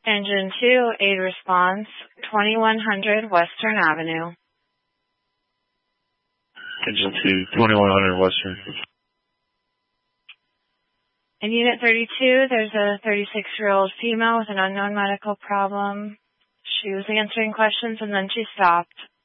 Engine 2, aid response, 2100 Western Avenue. Engine 2, 2100 Western. In Unit 32, there's a 36-year-old female with an unknown medical problem. She was answering questions and then she stopped.